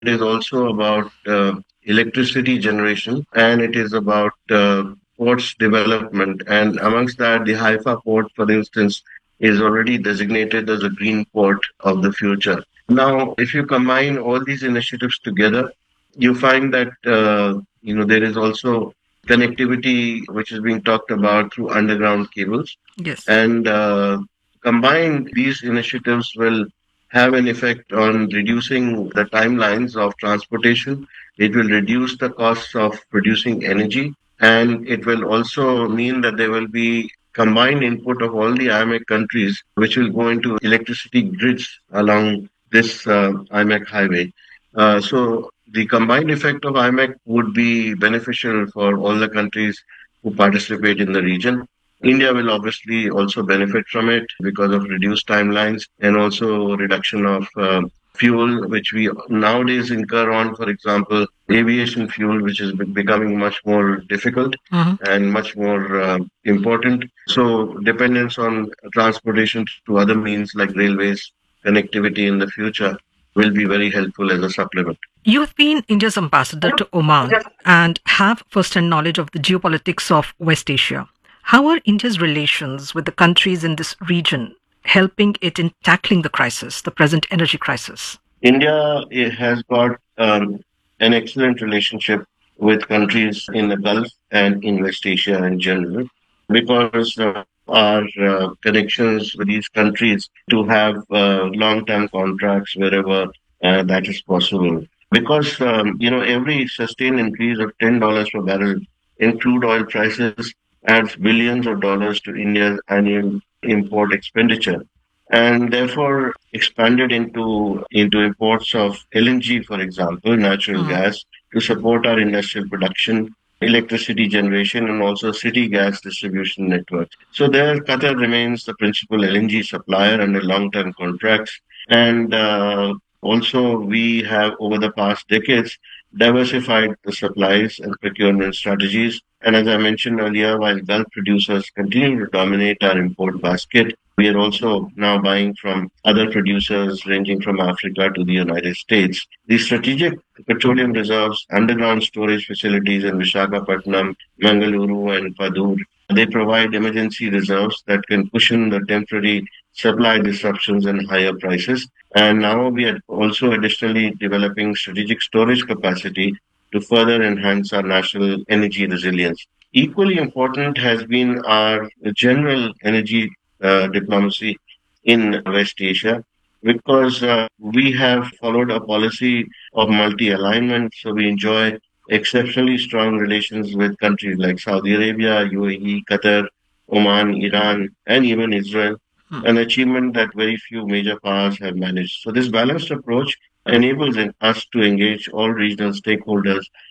it is also about electricity generation, and it is about ports development. And amongst that, the Haifa port, for instance, is already designated as a green port of the future. Now, if you combine all these initiatives together, you find that there is also connectivity which is being talked about through underground cables, Yes. and combined these initiatives will have an effect on reducing the timelines of transportation. It will reduce the costs of producing energy, and it will also mean that there will be combined input of all the IMEC countries, which will go into electricity grids along this IMEC highway. So the combined effect of IMEC would be beneficial for all the countries who participate in the region. India will obviously also benefit from it because of reduced timelines and also reduction of fuel, which we nowadays incur on, for example, aviation fuel, which is becoming much more difficult Mhm. and much more important. So, dependence on transportation to other means like railways, connectivity in the future will be very helpful as a supplement. You have been India's ambassador to Oman and have first-hand knowledge of the geopolitics of West Asia. How are India's relations with the countries in this region helping it in tackling the crisis, the present energy crisis? India has got an excellent relationship with countries in the Gulf and in West Asia in general because of our connections with these countries to have long-term contracts wherever that is possible. Because every sustained increase of $10 per barrel in crude oil prices adds billions of dollars to India's annual import expenditure, and therefore expanded into imports of LNG, for example, natural Mhm. gas, to support our industrial production, electricity generation, and also city gas distribution networks. So there, Qatar remains the principal LNG supplier under long-term contracts, and also we have over the past decades diversified the supplies and procurement strategies. And as I mentioned earlier, while Gulf producers continue to dominate our import basket, we are also now buying from other producers ranging from Africa to the United States. The strategic petroleum reserves, underground storage facilities in Visakhapatnam, Mangaluru, and Padur, they provide emergency reserves that can cushion the temporary supply disruptions and higher prices. And now we are also additionally developing strategic storage capacity to further enhance our national energy resilience. Equally important has been our general energy diplomacy in West Asia because we have followed a policy of multi alignment. So we enjoy exceptionally strong relations with countries like Saudi Arabia, UAE, Qatar, Oman, Iran, and even Israel, Hmm. an achievement that very few major powers have managed. So this balanced approach enables us to engage all regional stakeholders